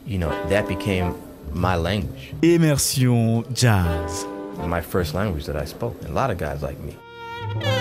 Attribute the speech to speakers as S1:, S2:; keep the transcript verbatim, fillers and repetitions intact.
S1: you know, that became my language.
S2: Immersion Jazz.
S1: My first language that I spoke. And a lot of guys like me.